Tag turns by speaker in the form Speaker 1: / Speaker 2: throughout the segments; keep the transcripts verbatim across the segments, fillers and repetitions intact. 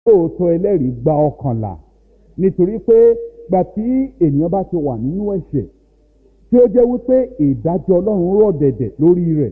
Speaker 1: lóòótọ́ ẹlẹ́rìí gba ọkàn là, nítorí pé gbà tí ènìyàn bá ti wà nínú ẹ̀ṣẹ̀ tí ó jẹ́ wípé ìdájọ́ Ọlọ́run rọ̀ dẹ̀dẹ̀ lórí rẹ̀,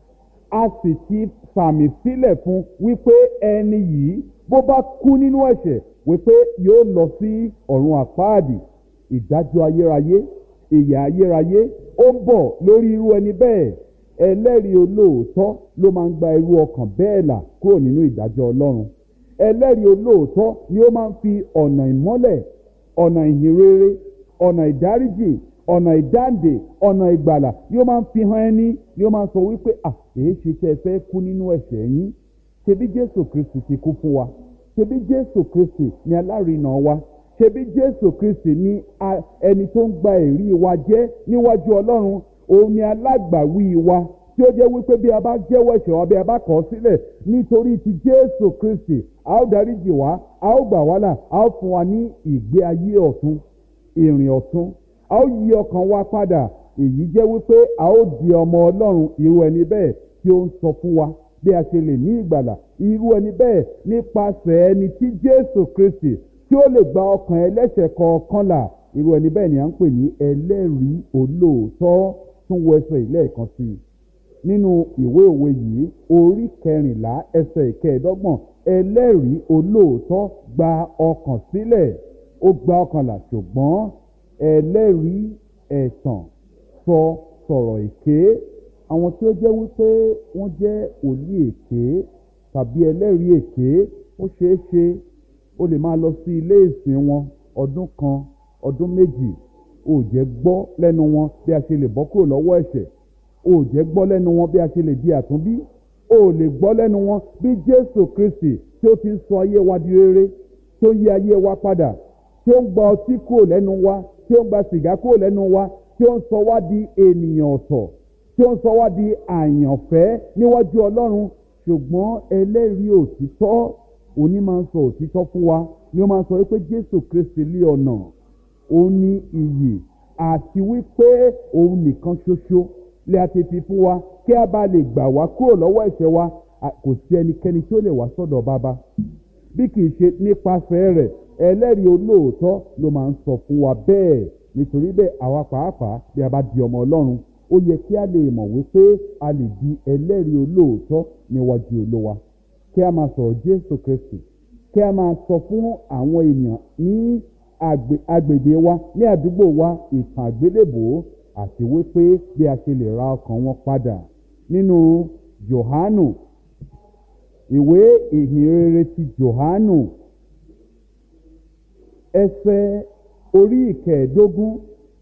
Speaker 1: a sì ti fàmì sílẹ̀ fún wípé ẹni yìí bó bá kú nínú ẹ̀ṣẹ̀ wípé yóò lọ sí ọ̀run àpáàdì, ìdájọ́ ayérayé, ìyà ayérayé ó ń bọ̀ lórí irú ẹni bẹ́ẹ̀. Ẹlẹ́rìí olóòótọ́ ló máa ń gba irú ọkàn bẹ́ẹ̀ là kúrò nínú ìdájọ́ Ọlọ́run. Ẹlẹ́rìí olóòótọ́ ni ó máa ń fi ọ̀nà ìmọ́lẹ̀, ọ̀nà ìhìnrere, ọ̀nà ìdáríjì, ọ̀nà ìdáǹdè, ọ̀nà ìgbàlà ni ó máa ń fi hàn ẹni, ni ó máa ń sọ wípé à èé ṣe tẹ́ ẹ fẹ́ kú nínú ẹ̀ṣẹ̀ yín, ṣebí Jésù Kristi ti kú fún wa, ṣebí Jésù Kristi ni alárinà wa, ṣebí Jésù Kristi ni ẹni tó ń gba ẹ̀rí wa jẹ́ níwájú Ọlọ́run, òun ni alágbàwí wa, tí ó jẹ́ wípé bí a bá jẹ́wọ́ ẹ̀ṣẹ̀ wa, bí a bá kọ̀ ọ́ sílẹ̀ nítorí ti Jésù Kristi, a ó dáríjì wá, a ó gbà wá là, a ó fún wa ní ìgbé ayé ọ̀tun, ìrìn ọ̀tun, a ó yí ọkàn wa padà. Èyí jẹ́ wípé a ó di ọmọ Ọlọ́run. Irú ẹni bẹ́ẹ̀ tí ó ń sọ fún wa bí a ṣe lè ní ìgbàlà, irú ẹni bẹ́ẹ̀ nípasẹ̀ ẹni tí Jésù Kristi tí ó lè gba ọkàn ẹlẹ́ṣẹ̀ kọ̀ọ̀kan là, irú ẹni bẹ́ẹ̀ ni à ń pè ní ẹlẹ́rìí olóòótọ́. Tún wo ẹsẹ̀ ìlẹ́ẹ̀kan sí i nínú ìwé òwe yìí orí kẹrìnlá ẹsẹ̀ ìkẹẹ̀dọ́gbọ̀n. Ẹlẹ́rìí olóòótọ́ gba ọkàn sílẹ̀, ó gba ọkàn là, ṣùgbọ́n ẹlẹ́rìí ẹ̀tàn sọ sọ̀rọ̀ èké. Àwọn tí ó jẹ́ wípé wọ́n jẹ́ wòlíì èké tàbí ẹlẹ́rìí èké, ó ṣeé ṣe ó lè máa lọ sí ilé ìsìn wọn ọdún kan, ọdún méjì, ó jẹ́ gbọ́ lẹ́nu wọn bí a ṣe lè bọ́ kúrò lọ́wọ́ ẹ̀ṣẹ̀, ó jẹ́ gbọ́ lẹ́nu wọn bí a ṣe lè di àtúnbí, ó lè gbọ́ lẹ́nu wọn bí Jésù Kristi tí ó ti ń sọ ayé wa di rere, tí ó ń yí ayé wa padà, tí ó ń gba ọtí kúrò lẹ́nu wa, tí ó ń gba sìgá kúrò lẹ́nu wa, tí ó ń sọ wá di ènìyàn ọ̀tọ̀, tí ó ń sọ wá di àyànfẹ́ níwájú Ọlọ́run. Ṣùgbọ́n ẹlẹ́rìí òtítọ́, òní máa ń sọ òtítọ́ fún wa, ni ó máa ń sọ wípé Jésù Kristi lé ọ̀nà, òun ní iyì, àti wípé òun nìkan ṣoṣo lè àti fi fún wa kí a bá lè gbà wá kúrò lọ́wọ́ ẹ̀ṣẹ̀ wa. Kò sí ẹnikẹ́ni tí ó lè wá sọ́dọ̀ Baba bí kì í ṣe nípasẹ̀ rẹ̀. Ẹlẹ́rìí olóòótọ́ ló máa ń sọ fún wa bẹ́ẹ̀. Nítorí bẹ́ẹ̀ àwa pàápàá bí a bá di ọmọ Ọlọ́run, ó yẹ kí a lè mọ̀ wípé a lè di ẹlẹ́rìí olóòótọ́ níwájú Olúwa, kí a máa sọ̀rọ̀ Jésù Kristi, kí a máa sọ fún àwọn ènìyàn ní agbègbè wa, ní àdúgbò wa, ìtàn àgbélébùú, àti wípé bí a ṣe lè ra ọkàn wọn padà. Nínú Jòhánù, ìwé ìhìnrere ti Jòhánù, ẹsẹ̀ orí ìkẹẹ̀ẹ́dógún,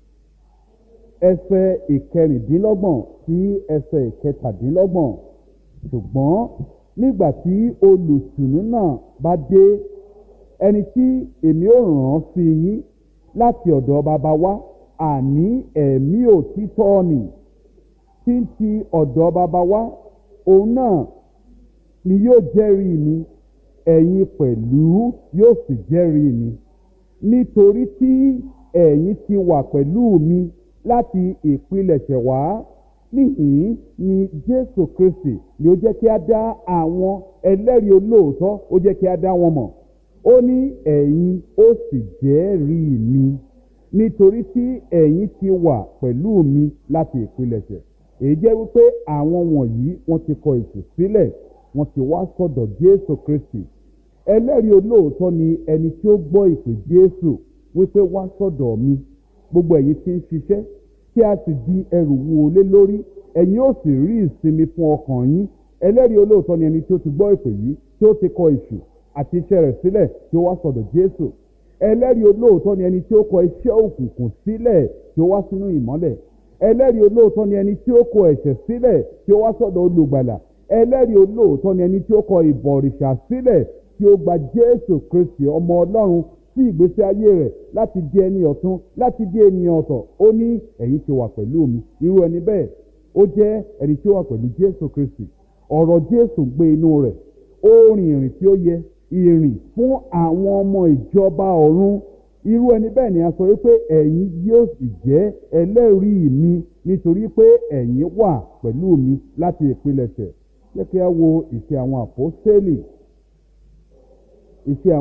Speaker 1: ẹsẹ̀ ìkẹrìndínlọ́gbọ̀n sí ẹsẹ̀ ìkẹtàdínlọ́gbọ̀n. Ṣùgbọ́n nígbà tí olùtùnú náà bá dé, ẹni tí èmi ó rán sí yín láti ọ̀dọ̀ Baba wá, àní ẹ̀mí òtítọ́ nì tí ń ti ọ̀dọ̀ Baba wá, òun náà ni yóò jẹ́rìí mi, ẹ̀yin pẹ̀lú yóò sì jẹ́rìí mi, nítorí tí ẹ̀yin ti wà pẹ̀lú mi láti ìpilẹ̀ṣẹ̀ wá. Níhìn ni Jésù Kristi ni ó jẹ́ kí a dá àwọn ẹlẹ́rìí olóòótọ́, ó jẹ́ kí a dá wọn mọ̀. Ó ní ẹ̀yin ó sì jẹ́rìí mi, nítorí tí ẹ̀yin ti wà pẹ̀lú mi láti ìpilẹ̀ṣẹ̀. Èyí jẹ́ wípé àwọn wọ̀nyí wọ́n ti kọ ètò sílẹ̀, wọ́n ti wá sọ́dọ̀ Jésù Kristi. Ẹlẹ́rìí olóòótọ́ ni ẹni tí ó gbọ́ ìpè Jésù wípé wá sọ́dọ̀ mi, gbogbo ẹ̀yin tí ń ṣiṣẹ́ tí a sì di ẹrù wúwo lé lórí, ẹ̀yin ó sì rí ìsinmi fún ọkàn yín. Ẹlẹ́rìí olóòótọ́ ni ẹni tí ó ti gbọ́ ìpè yìí, tí ó ti kọ èṣù àti iṣẹ́ rẹ̀ sílẹ̀, tí ó wá sọ́dọ̀ Jésù. Ẹlẹ́rìí olóòótọ́ ni ẹni tí ó kọ iṣẹ́ òkùnkùn sílẹ̀, tí ó wá sínú ìmọ́lẹ̀. Ẹlẹ́rìí olóòótọ́ ni ẹni tí ó kọ ẹ̀ṣẹ̀ sílẹ̀, tí ó wá sọ́dọ̀ olùgbàlà. Ẹlẹ́rìí olóòótọ́ ni ẹni tí ó kọ ìbọ̀rìṣà sílẹ̀, tí ó gba Jésù Kristi ọmọ Ọlọ́run sí ìgbésí ayé rẹ̀ láti di ẹni ọ̀tun, láti di ènìyàn ọ̀tọ̀. Ó ní ẹ̀yin ti wà pẹ̀lú mi. Irú ẹni bẹ́ẹ̀ ó jẹ́ ẹni tí ó wà pẹ̀lú Jésù Kristi. Ọ̀rọ̀ Jésù gbé inú rẹ̀, ó rìn ìrìn tí ó yẹ, ìrìn fún àwọn ọmọ ìjọba ọ̀run. Irú ẹni bẹ́ẹ̀ ni a sọ wípé ẹ̀yin yóò sì jẹ́ ẹlẹ́rìí mi, nítorí pé ẹ̀yin wà pẹ̀lú mi láti ìpilẹ̀ṣẹ̀. Jẹ́ kí a wo ìṣe àwọn àpọ́stélì, ìṣe àwọn